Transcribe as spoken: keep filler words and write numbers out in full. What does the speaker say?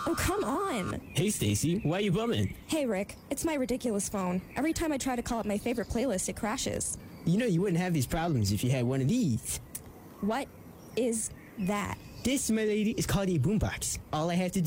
Oh, come on. Hey, Stacy, why you bumming? Hey, Rick. It's my ridiculous phone. Every time I try to call up my favorite playlist, it crashes. You know you wouldn't have these problems if you had one of these. What is that? This, my lady, is called a boombox. All I have to do